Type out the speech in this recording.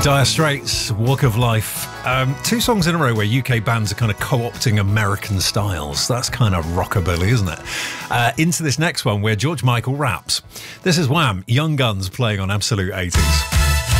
Dire Straits, Walk of Life. Two songs in a row where UK bands are kind of co-opting American styles. That's kind of rockabilly, isn't it? Into this next one where George Michael raps. This is Wham! Young Guns playing on Absolute 80s.